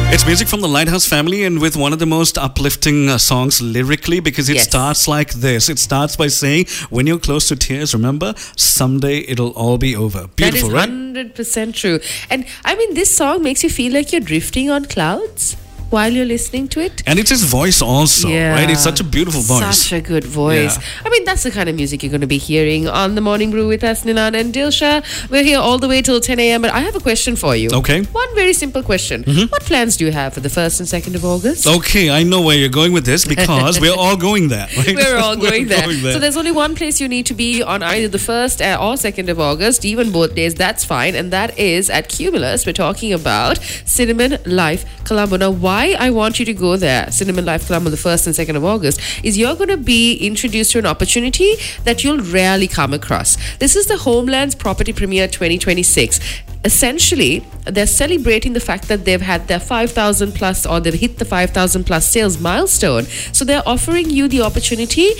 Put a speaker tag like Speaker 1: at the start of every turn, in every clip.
Speaker 1: It's music from the Lighthouse family and with one of the most uplifting songs lyrically because it starts like this. It starts by saying, when you're close to tears, remember, someday it'll all be over. Beautiful, right?
Speaker 2: That is 100% true. And I mean, this song makes you feel like you're drifting on clouds while you're listening to it.
Speaker 1: And it's his voice also, right? It's such a beautiful voice.
Speaker 2: Such a good voice.
Speaker 1: Yeah.
Speaker 2: I mean, that's the kind of music you're going to be hearing on The Morning Brew with us, Nilan and Dilsha. We're here all the way till 10 a.m. But I have a question for you.
Speaker 1: Okay.
Speaker 2: One very simple question. What plans do you have for the 1st and 2nd of August?
Speaker 1: Okay, I know where you're going with this because we're all going there. Right?
Speaker 2: We're all going there. So there's only one place you need to be on either the 1st or 2nd of August, even both days, that's fine. And that is at Cumulus. We're talking about Cinnamon Life Colombo. Now, why I want you to go there, Cinnamon Life Colombo, the 1st and 2nd of August, is you're going to be introduced to an opportunity that you'll rarely come across. This is the Homeland's Property Premiere 2026. Essentially, they're celebrating the fact that they've had their 5,000 plus or they've hit the 5,000 plus sales milestone. So they're offering you the opportunity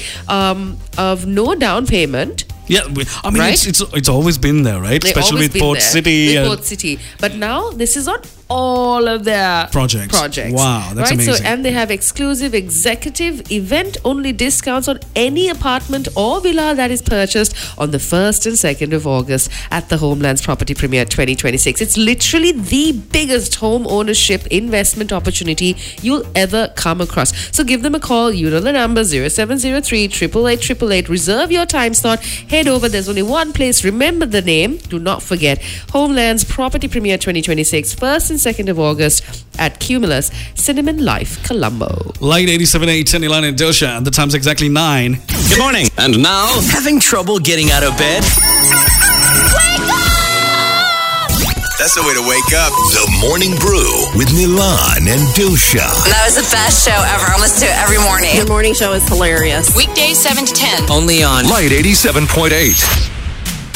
Speaker 2: of no down payment.
Speaker 1: Yeah, I mean,
Speaker 2: right?
Speaker 1: it's always been there, right? Especially with Port City.
Speaker 2: With Port City. But now, this is on all of their projects.
Speaker 1: Wow, that's amazing.
Speaker 2: So, and they have exclusive executive event-only discounts on any apartment or villa that is purchased on the 1st and 2nd of August at the Homeland's Property Premiere 2026. It's literally the biggest home ownership investment opportunity you'll ever come across. So give them a call. You know the number, 0703 888 888. Reserve your time slot. Head over. There's only one place. Remember the name. Do not forget. Homeland's Property Premiere 2026, 1st and 2nd of August at Cumulus, Cinnamon Life, Colombo.
Speaker 1: Light 87.8, Nilan and Dilsha, and the time's exactly 9.
Speaker 3: Good morning. And now, having trouble getting out of bed?
Speaker 4: Wake up!
Speaker 5: That's the way to wake up.
Speaker 6: The Morning Brew with Nilan and Dilsha.
Speaker 4: That was the best show ever. I listen to it every morning.
Speaker 7: The morning show is hilarious.
Speaker 8: Weekdays 7 to 10.
Speaker 3: Only on
Speaker 6: Light 87.8.